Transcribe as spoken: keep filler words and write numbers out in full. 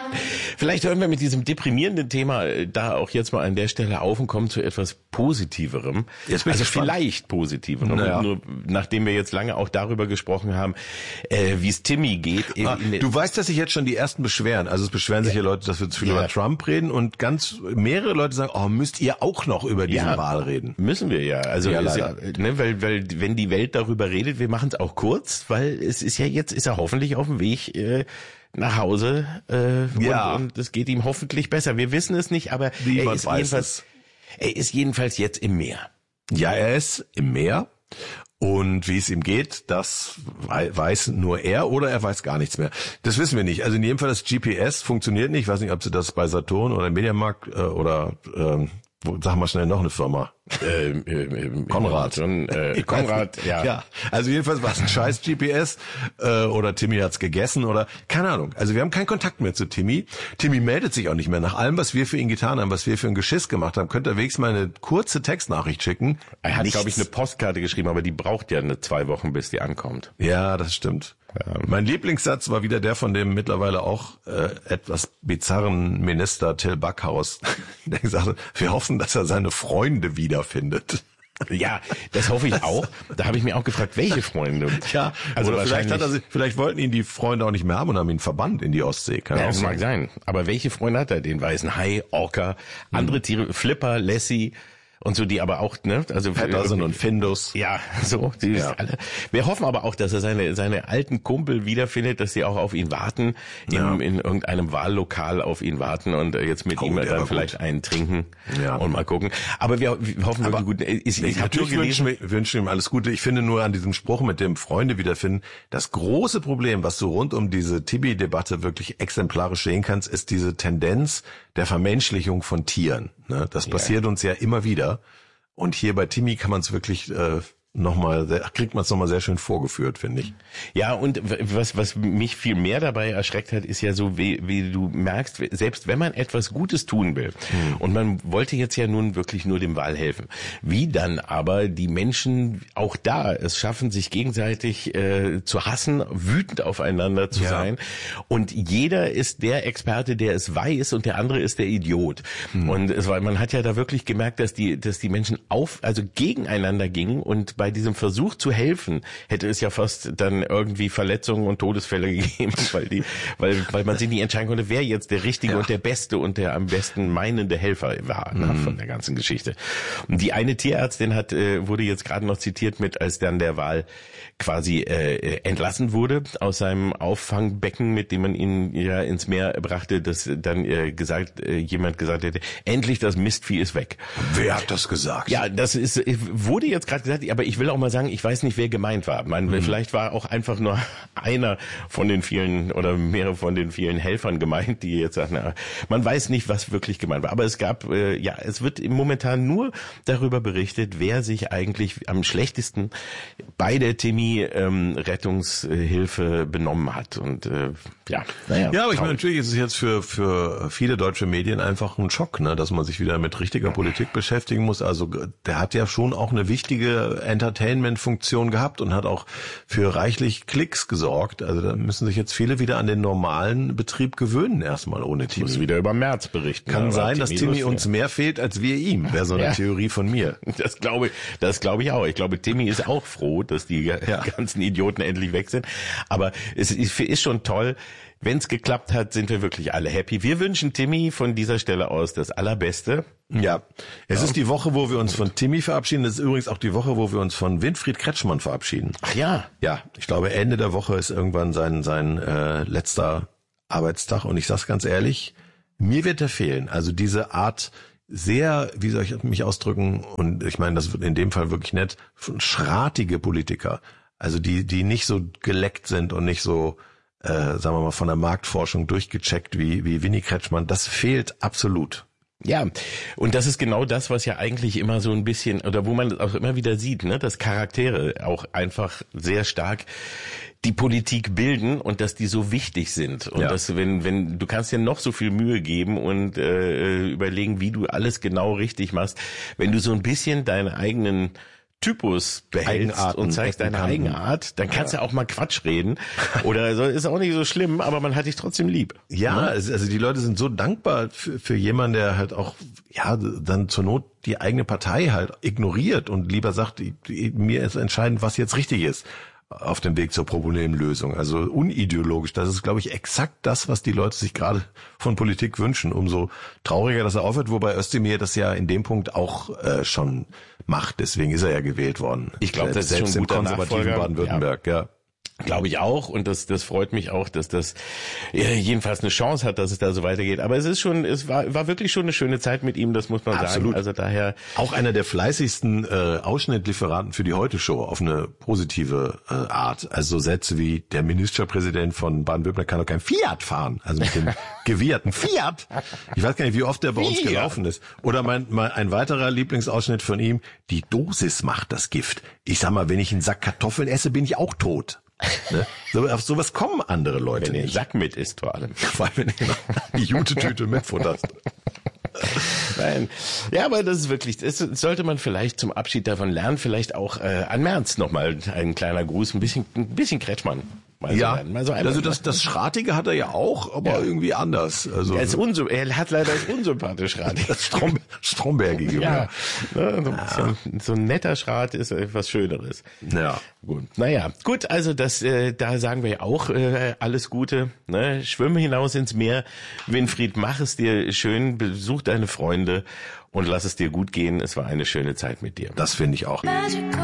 Vielleicht hören wir mit diesem deprimierenden Thema da auch jetzt mal an der Stelle auf und kommen zu etwas Positiverem. Jetzt bin ich also gespannt. vielleicht Positiverem. Naja. Nur nachdem wir jetzt lange auch darüber gesprochen haben, äh, wie es Timmy geht. Ah, du weißt, dass sich jetzt schon die ersten beschweren. Also es beschweren sich ja Leute, dass wir zu viel Ja. über Trump reden und ganz mehrere Leute sagen, oh, müsst ihr auch noch über diese Ja, Wahl reden? Müssen wir ja. Also Ja, ist leider. ja, ne, weil, weil wenn die Welt darüber redet, wir machen es auch kurz, weil es ist ja jetzt, ist er hoffentlich auf dem Weg äh, nach Hause äh, Ja. und, und es geht ihm hoffentlich besser. Wir wissen es nicht, aber er Niemand ist, weiß jedenfalls, er ist jedenfalls jetzt im Meer. Ja, er ist im Meer und wie es ihm geht, das wei- weiß nur er oder er weiß gar nichts mehr. Das wissen wir nicht. Also in jedem Fall, das G P S funktioniert nicht. Ich weiß nicht, ob sie das bei Saturn oder Mediamarkt äh, oder ähm, wo, sag mal schnell noch eine Firma. Ähm, ähm, Konrad. Schon, äh, Ich weiß Konrad, nicht. ja. ja. Also jedenfalls war es ein scheiß G P S äh, oder Timmy hat's gegessen oder keine Ahnung. Also wir haben keinen Kontakt mehr zu Timmy. Timmy meldet sich auch nicht mehr. Nach allem, was wir für ihn getan haben, was wir für ein Geschiss gemacht haben, könnte er wenigstens mal eine kurze Textnachricht schicken. Er hat, Nichts. glaube ich, eine Postkarte geschrieben, aber die braucht ja eine zwei Wochen, bis die ankommt. Ja, das stimmt. Ja. Mein Lieblingssatz war wieder der von dem mittlerweile auch äh, etwas bizarren Minister Till Backhaus, der gesagt hat, wir hoffen, dass er seine Freunde wiederfindet. Ja, das hoffe ich auch. Da habe ich mir auch gefragt, welche Freunde. Ja, also oder vielleicht wahrscheinlich. hat er sich, vielleicht wollten ihn die Freunde auch nicht mehr haben und haben ihn verbannt in die Ostsee. Kann Ja, auch das mag sein. sein. Aber welche Freunde hat er? Den weißen Hai, Orca, andere Tiere, Flipper, Lassie und so, die aber auch, ne? Also Patterson und Findus. Ja, so, die Ja. alle. Wir hoffen aber auch, dass er seine seine alten Kumpel wiederfindet, dass sie auch auf ihn warten, Ja. im, in irgendeinem Wahllokal auf ihn warten und äh, jetzt mit Oh, ihm der war dann gut. vielleicht einen trinken Ja. und mal gucken. Aber wir, wir hoffen Aber wirklich gut. Ich, ich habe nur Natürlich gelesen, wünschen wir wünschen ihm alles Gute. Ich finde nur an diesem Spruch mit dem Freunde wiederfinden, das große Problem, was du rund um diese Tibi-Debatte wirklich exemplarisch sehen kannst, ist diese Tendenz der Vermenschlichung von Tieren. Ne? Das Ja. passiert uns ja immer wieder. Und hier bei Timmy kann man es wirklich äh, nochmal, kriegt man es nochmal sehr schön vorgeführt, finde ich. Ja, und was was mich viel mehr dabei erschreckt hat, ist ja so, wie, wie du merkst, selbst wenn man etwas Gutes tun will, hm. und man wollte jetzt ja nun wirklich nur dem Wahl helfen, wie dann aber die Menschen auch da es schaffen, sich gegenseitig äh, zu hassen, wütend aufeinander zu Ja. sein, und jeder ist der Experte, der es weiß, und der andere ist der Idiot. Hm. Und es war, man hat ja da wirklich gemerkt, dass die dass die Menschen auf also gegeneinander gingen, und bei diesem Versuch zu helfen, hätte es ja fast dann irgendwie Verletzungen und Todesfälle gegeben, weil die, weil, weil man sich nicht entscheiden konnte, wer jetzt der richtige Ja. und der beste und der am besten meinende Helfer war, mhm. von der ganzen Geschichte. Und die eine Tierärztin hat, äh, wurde jetzt gerade noch zitiert mit, als dann der Wal quasi äh, entlassen wurde aus seinem Auffangbecken, mit dem man ihn ja ins Meer brachte, dass dann äh, gesagt, äh, jemand gesagt hätte, endlich das Mistvieh ist weg. Wer hat das gesagt? Ja, das ist, wurde jetzt gerade gesagt, aber ich will auch mal sagen, ich weiß nicht, wer gemeint war. Man, mhm. Vielleicht war auch einfach nur einer von den vielen oder mehrere von den vielen Helfern gemeint, die jetzt sagen, na, man weiß nicht, was wirklich gemeint war. Aber es gab, äh, ja, es wird momentan nur darüber berichtet, wer sich eigentlich am schlechtesten bei der Timmy-Rettungshilfe ähm, benommen hat. Und äh, ja, naja. Ja, aber ich meine, natürlich ist es jetzt für für viele deutsche Medien einfach ein Schock, ne, dass man sich wieder mit richtiger Politik beschäftigen muss. Also der hat ja schon auch eine wichtige Entertainment-Funktion gehabt und hat auch für reichlich Klicks gesorgt. Also da müssen sich jetzt viele wieder an den normalen Betrieb gewöhnen, erstmal ohne Timmy. Muss wieder über März berichten. Kann aber sein, dass Timmy uns mehr fehlt als wir ihm. Wäre so eine Ja. Theorie von mir. Das glaube ich, das glaube ich auch. Ich glaube, Timmy ist auch froh, dass die Ja. ganzen Idioten endlich weg sind. Aber es ist schon toll. Wenn es geklappt hat, sind wir wirklich alle happy. Wir wünschen Timmy von dieser Stelle aus das Allerbeste. Ja, es ja. ist die Woche, wo wir uns von Timmy verabschieden. Das ist übrigens auch die Woche, wo wir uns von Winfried Kretschmann verabschieden. Ach ja. Ja, ich glaube, Ende der Woche ist irgendwann sein sein äh, letzter Arbeitstag. Und ich sag's ganz ehrlich, mir wird er fehlen. Also diese Art sehr, wie soll ich mich ausdrücken, und ich meine, das wird in dem Fall wirklich nett, schratige Politiker. Also die die nicht so geleckt sind und nicht so, äh, sagen wir mal, von der Marktforschung durchgecheckt wie wie Winnie Kretschmann. Das fehlt absolut. Ja, und das ist genau das, was ja eigentlich immer so ein bisschen, oder wo man auch immer wieder sieht, ne, dass Charaktere auch einfach sehr stark die Politik bilden und dass die so wichtig sind. Und ja. dass, wenn, wenn, du kannst dir noch so viel Mühe geben und äh, überlegen, wie du alles genau richtig machst, wenn du so ein bisschen deinen eigenen Typus behältst Eigenarten, und zeigst deine Eckenkanten. Eigenart, dann kannst du ja auch mal Quatsch reden. Oder so, ist auch nicht so schlimm, aber man hat dich trotzdem lieb. Ja, also die Leute sind so dankbar für, für jemanden, der halt auch, ja, dann zur Not die eigene Partei halt ignoriert und lieber sagt, mir ist entscheidend, was jetzt richtig ist auf dem Weg zur Problemlösung. Also unideologisch. Das ist, glaube ich, exakt das, was die Leute sich gerade von Politik wünschen. Umso trauriger, dass er aufhört, wobei Özdemir das ja in dem Punkt auch äh, schon macht. Deswegen ist er ja gewählt worden. Ich glaube, das ist selbst schon ein im guter konservativen Nachfolger. Baden-Württemberg, ja. ja. Glaube ich auch, und das das freut mich auch, dass das äh, jedenfalls eine Chance hat, dass es da so weitergeht. Aber es ist schon, es war war wirklich schon eine schöne Zeit mit ihm, das muss man Absolut. sagen. Also daher auch einer der fleißigsten äh, Ausschnittlieferanten für die Heute-Show auf eine positive äh, Art. Also so Sätze wie, der Ministerpräsident von Baden-Württemberg kann doch kein Fiat fahren, also mit dem gewieherten Fiat. Ich weiß gar nicht, wie oft der bei uns Fiat. gelaufen ist. Oder mein, mein ein weiterer Lieblingsausschnitt von ihm, die Dosis macht das Gift. Ich sag mal, wenn ich einen Sack Kartoffeln esse, bin ich auch tot. Ne? So, auf sowas kommen andere Leute wenn er den nicht. Sack mit isst vor allem. Vor allem, wenn du die Jute-Tüte mitfutterst. Nein. Ja, aber das ist wirklich, das sollte man vielleicht zum Abschied davon lernen, vielleicht auch äh, an Merz nochmal ein kleiner Gruß, ein bisschen, ein bisschen Kretschmann. Mal Ja, so, mal so einmal. also das, das Schratige hat er ja auch, aber Ja. irgendwie anders. Also er, ist unsy- er hat leider das unsympathisch Schrat. das Strom, Strombergige. Ja, ne, so, ein bisschen, so ein netter Schrat ist etwas Schöneres. Ja. Gut, naja, gut, also das, äh, da sagen wir ja auch äh, alles Gute. Ne? Schwimme hinaus ins Meer, Winfried, mach es dir schön, besuch deine Freunde und lass es dir gut gehen. Es war eine schöne Zeit mit dir. Das finde ich auch.